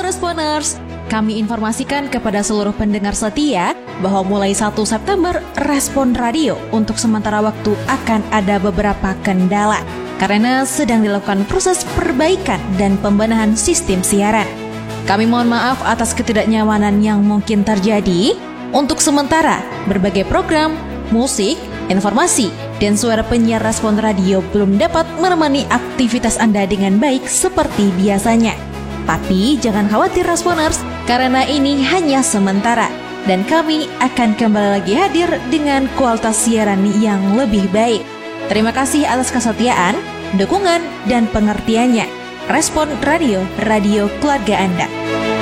Responers, kami informasikan kepada seluruh pendengar setia bahwa mulai 1 September, Respon Radio untuk sementara waktu akan ada beberapa kendala karena sedang dilakukan proses perbaikan dan pembenahan sistem siaran. Kami mohon maaf atas ketidaknyamanan yang mungkin terjadi. Untuk sementara, berbagai program, musik, informasi, dan suara penyiar Respon Radio belum dapat menemani aktivitas Anda dengan baik seperti biasanya. Tapi jangan khawatir Responers, karena ini hanya sementara dan kami akan kembali lagi hadir dengan kualitas siaran yang lebih baik. Terima kasih atas kesetiaan, dukungan, dan pengertiannya. Respon Radio, radio keluarga Anda.